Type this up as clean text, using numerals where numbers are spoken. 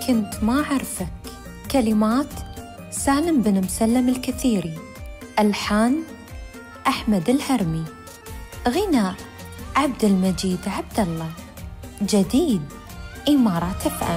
كنت ما أعرفك. كلمات سالم بن مسلم الكثيري، ألحان أحمد الهرمي، غناء عبد المجيد عبد الله. جديد إمارات FM.